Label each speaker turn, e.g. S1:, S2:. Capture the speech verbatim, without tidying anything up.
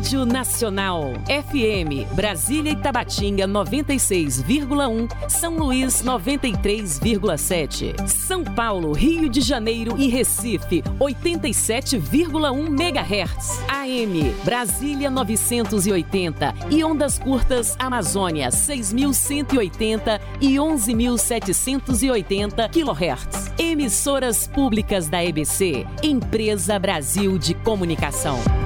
S1: Rádio Nacional. F M, Brasília e Tabatinga noventa e seis vírgula um, São Luís noventa e três vírgula sete. São Paulo, Rio de Janeiro e Recife oitenta e sete vírgula um megahertz. A M, Brasília novecentos e oitenta e ondas curtas Amazônia seis mil cento e oitenta e onze mil setecentos e oitenta quilohertz. Emissoras públicas da E B C, Empresa Brasil de Comunicação.